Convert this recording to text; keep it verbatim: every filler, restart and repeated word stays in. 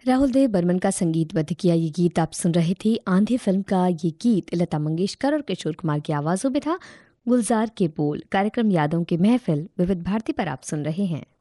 राहुल देव बर्मन का संगीतबद्ध किया ये गीत आप सुन रहे थे। आंधी फिल्म का ये गीत लता मंगेशकर और किशोर कुमार की आवाजों में था। गुलजार के बोल। कार्यक्रम यादों की महफिल विविध भारती पर आप सुन रहे हैं।